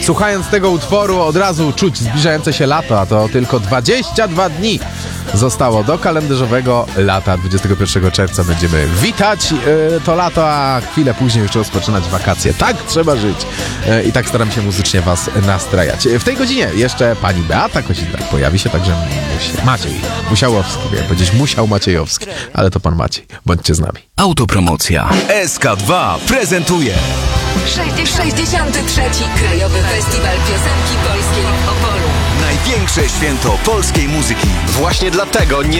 Słuchając tego utworu od razu czuć zbliżające się lato, a to tylko 22 dni zostało do kalendarzowego lata. 21 czerwca będziemy witać to lato, a chwilę później już rozpoczynać wakacje. Tak trzeba żyć. I tak staram się muzycznie was nastrajać. W tej godzinie jeszcze pani Beata Kozidrak pojawi się, także Maciej Musiałowski. Miałem powiedzieć Musiał Maciejowski, ale to pan Maciej. Bądźcie z nami. Autopromocja. SK2 prezentuje 63. Krajowy Festiwal Piosenki Polskiej w Opolu. największe święto polskiej muzyki. Właśnie dlatego nie